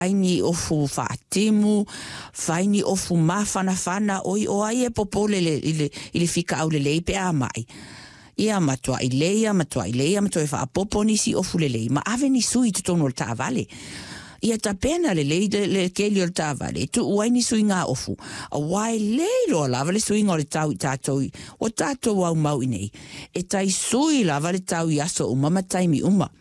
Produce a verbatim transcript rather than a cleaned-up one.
Faini ofu faatimu, faini ofu mafana fana, oi o ai e popole le, ile, ile fika au le lei pe a mai. Ia matua i leia, matua i leia, matua i wha apopo nisi ofu le lei. Ma ave ni sui tu tono le tā vale. Ia ta pena le lei de le keli o le tā vale. Tu uai ni sui ngā ofu. A wai lei loa lava le sui ngā le tau i tātou i. O tātou au mau i nei. E tai sui lava le tau i aso uma ma taimi uma.